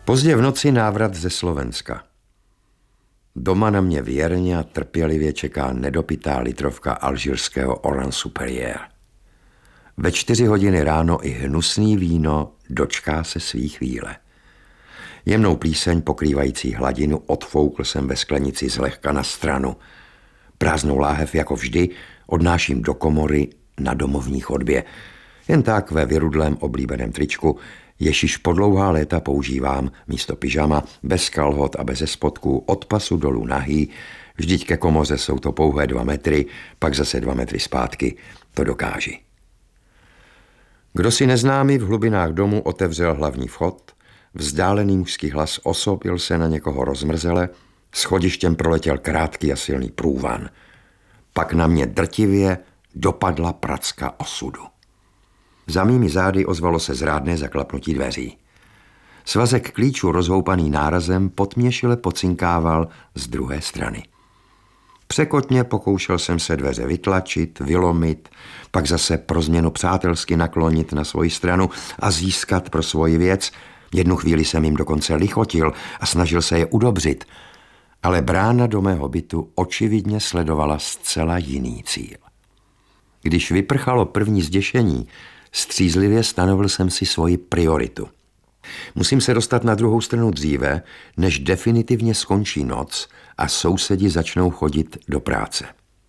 Pozdě v noci návrat ze Slovenska. Doma na mě věrně a trpělivě čeká nedopitá litrovka alžírského Oran Superior. Ve 4 hodiny ráno i hnusný víno dočká se svý chvíle. Jemnou plíseň pokrývající hladinu odfoukl jsem ve sklenici zlehka na stranu. Prázdnou láhev jako vždy odnáším do komory na domovní chodbě. Jen tak ve vyrudlém oblíbeném tričku, jež již po dlouhá léta používám místo pyžama, bez kalhot a bez spodků, od pasu dolů nahý. Vždyť ke komoře jsou to pouhé 2 metry, pak zase 2 metry zpátky. To dokáži. Kdo si neznámý v hlubinách domu otevřel hlavní vchod, vzdálený mužský hlas osopil se na někoho rozmrzele, schodištěm proletěl krátký a silný průvan. Pak na mě drtivě dopadla pracka osudu. Za mými zády ozvalo se zrádné zaklapnutí dveří. Svazek klíčů rozhoupaný nárazem potměšile pocinkával z druhé strany. Překotně pokoušel jsem se dveře vytlačit, vylomit, pak zase pro změnu přátelsky naklonit na svoji stranu a získat pro svoji věc. Jednu chvíli jsem jim dokonce lichotil a snažil se je udobřit, ale brána do mého bytu očividně sledovala zcela jiný cíl. Když vyprchalo první zděšení, střízlivě stanovil jsem si svoji prioritu. Musím se dostat na druhou stranu dříve, než definitivně skončí noc a sousedi začnou chodit do práce.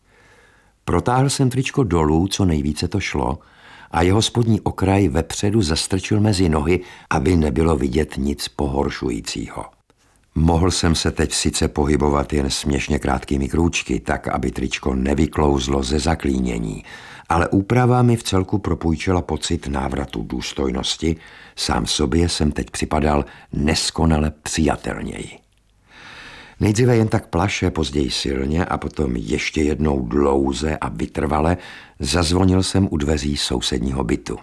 Protáhl jsem tričko dolů, co nejvíce to šlo, a jeho spodní okraj vepředu zastrčil mezi nohy, aby nebylo vidět nic pohoršujícího. Mohl jsem se teď sice pohybovat jen směšně krátkými krůčky, tak aby tričko nevyklouzlo ze zaklínění, ale úprava mi v celku propůjčila pocit návratu důstojnosti. Sám sobě jsem teď připadal neskonale přijatelněji. Nejdříve jen tak plaše, později silně a potom ještě jednou dlouze a vytrvale zazvonil jsem u dveří sousedního bytu.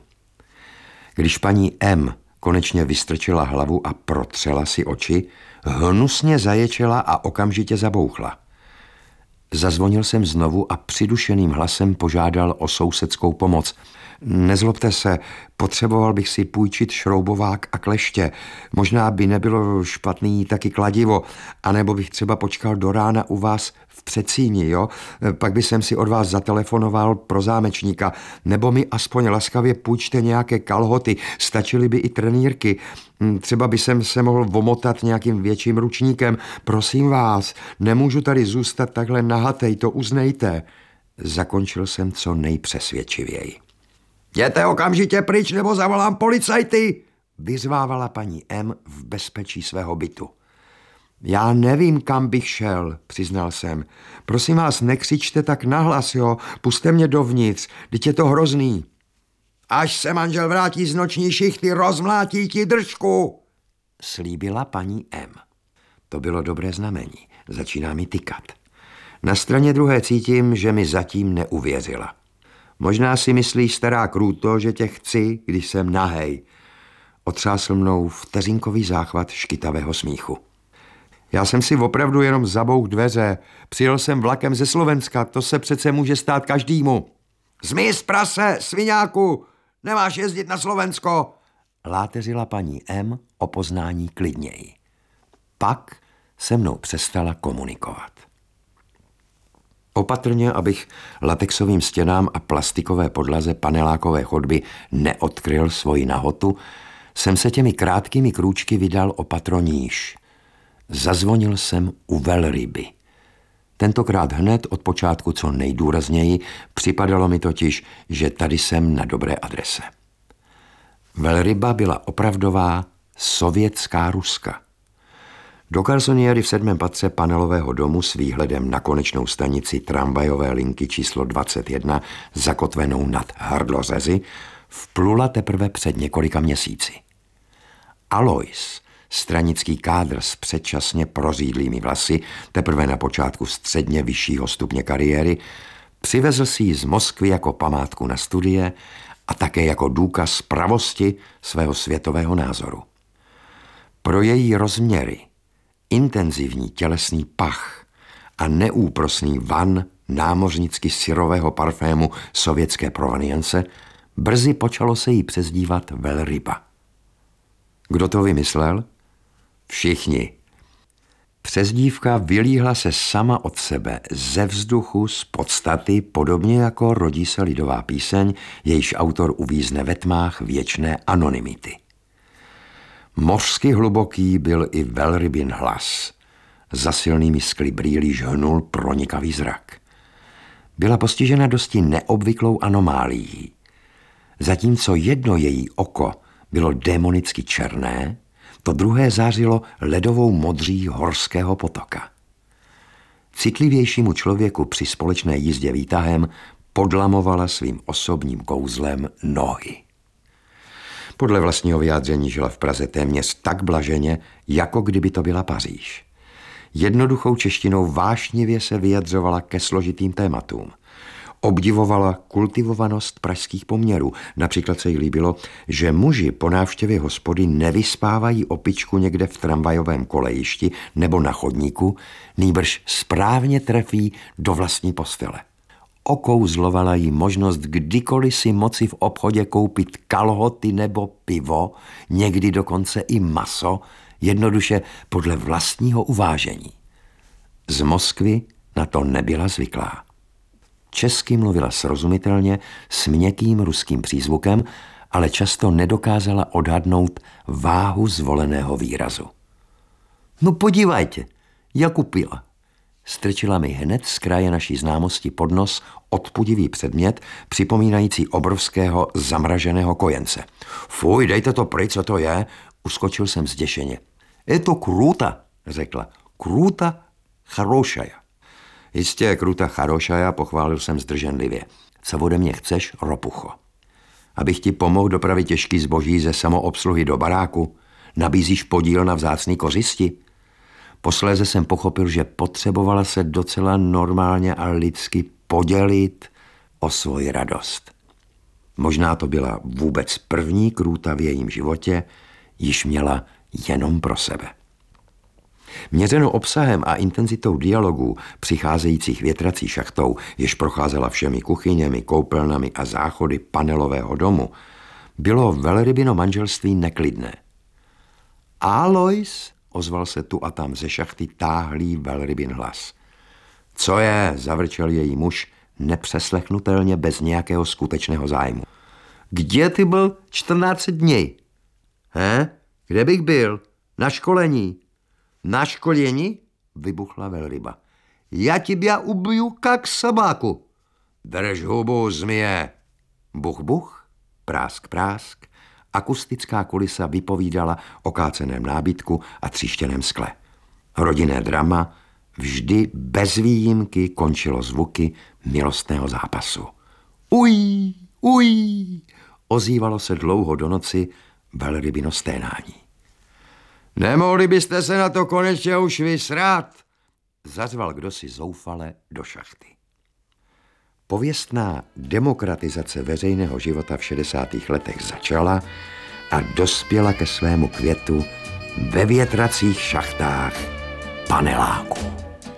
Když paní M. konečně vystrčila hlavu a protřela si oči, hnusně zaječela a okamžitě zabouchla. Zazvonil jsem znovu a přidušeným hlasem požádal o sousedskou pomoc. Nezlobte se, potřeboval bych si půjčit šroubovák a kleště. Možná by nebylo špatný taky kladivo, anebo bych třeba počkal do rána u vás v předsíni, jo? Pak by jsem si od vás zatelefonoval pro zámečníka, nebo mi aspoň laskavě půjčte nějaké kalhoty, stačily by i trenýrky. Třeba by jsem se mohl vomotat nějakým větším ručníkem. Prosím vás, nemůžu tady zůstat takhle nahatej, to uznejte. Zakončil jsem co nejpřesvědčivěji. Jděte okamžitě pryč, nebo zavolám policajty, vyzvávala paní M. v bezpečí svého bytu. Já nevím, kam bych šel, přiznal jsem. Prosím vás, nekřičte tak nahlas, jo, pusťte mě dovnitř, vždyť je to hrozný. Až se manžel vrátí z noční šichty, rozmlátí ti držku, slíbila paní M. To bylo dobré znamení, začíná mi tykat. Na straně druhé cítím, že mi zatím neuvěřila. Možná si myslí stará krůto, že tě chci, když jsem nahej. Otřásl mnou vteřinkový záchvat škytavého smíchu. Já jsem si opravdu jenom zabouch dveře. Přijel jsem vlakem ze Slovenska, to se přece může stát každému. Zmiz, prase, sviňáku, nemáš jezdit na Slovensko, láteřila paní M. o poznání klidněji. Pak se mnou přestala komunikovat. Opatrně, abych latexovým stěnám a plastikové podlaze panelákové chodby neodkryl svoji nahotu, jsem se těmi krátkými krůčky vydal o patro níž. Zazvonil jsem u velryby. Tentokrát hned od počátku co nejdůrazněji, připadalo mi totiž, že tady jsem na dobré adrese. Velryba byla opravdová sovětská Ruska. Do garsoniéry v 7. patře panelového domu s výhledem na konečnou stanici tramvajové linky číslo 21 zakotvenou nad hrdlořezy vplula teprve před několika měsíci. Alois, stranický kádr s předčasně prořídlými vlasy, teprve na počátku středně vyššího stupně kariéry, přivezl si ji z Moskvy jako památku na studie a také jako důkaz pravosti svého světového názoru. Pro její rozměry, intenzivní tělesný pach a neúprosný van námořnicky syrového parfému sovětské provenience brzy počalo se jí přezdívat velryba. Kdo to vymyslel? Všichni. Přezdívka vylíhla se sama od sebe, ze vzduchu, z podstaty, podobně jako rodí se lidová píseň, jejíž autor uvízne ve tmách věčné anonymity. Mořsky hluboký byl i velrybin hlas. Za silnými skly brýlí žhnul pronikavý zrak. Byla postižena dosti neobvyklou anomálií. Zatímco jedno její oko bylo démonicky černé, to druhé zářilo ledovou modří horského potoka. Citlivějšímu člověku při společné jízdě výtahem podlamovala svým osobním kouzlem nohy. Podle vlastního vyjádření žila v Praze téměř tak blaženě, jako kdyby to byla Paříž. Jednoduchou češtinou vášnivě se vyjadřovala ke složitým tématům. Obdivovala kultivovanost pražských poměrů. Například se jí líbilo, že muži po návštěvě hospody nevyspávají opičku někde v tramvajovém kolejišti nebo na chodníku, nýbrž správně trefí do vlastní postele. Okouzlovala jí možnost kdykoliv si moci v obchodě koupit kalhoty nebo pivo, někdy dokonce i maso, jednoduše podle vlastního uvážení. Z Moskvy na to nebyla zvyklá. Česky mluvila srozumitelně s měkkým ruským přízvukem, ale často nedokázala odhadnout váhu zvoleného výrazu. No podívejte, jak upila. Strčila mi hned z kraje naší známosti pod nos odpudivý předmět, připomínající obrovského zamraženého kojence. Fuj, dejte to pryč, co to je? Uskočil jsem zděšeně. Je to kruta, řekla. Kruta charošaja. Jistě, kruta charošaja, pochválil jsem zdrženlivě. Co ode mě chceš, ropucho? Abych ti pomohl dopravit těžký zboží ze samoobsluhy do baráku? Nabízíš podíl na vzácný kořisti? Posléze jsem pochopil, že potřebovala se docela normálně a lidsky podělit o svoji radost. Možná to byla vůbec první krůta v jejím životě, již měla jenom pro sebe. Měřeno obsahem a intenzitou dialogů přicházejících větrací šachtou, jež procházela všemi kuchyněmi, koupelnami a záchody panelového domu, bylo velrybino manželství neklidné. Alois, ozval se tu a tam ze šachty táhlý velrybin hlas. Co je, zavrčel její muž, nepřeslechnutelně bez nějakého skutečného zájmu. Kde ty byl 14 dní? Kde bych byl? Na školení. Na školení? Vybuchla velryba. Já tě ubiju jak sobáku. Drž hubu, zmije. Buch, buch, prásk, prásk. Akustická kulisa vypovídala o káceném nábytku a tříštěném skle. Rodinné drama vždy bez výjimky končilo zvuky milostného zápasu. Uj, uj, ozývalo se dlouho do noci velrybino sténání. Nemohli byste se na to konečně už vysrát? Zařval kdosi zoufale do šachty. Pověstná demokratizace veřejného života v 60. letech začala a dospěla ke svému květu ve větracích šachtách paneláku.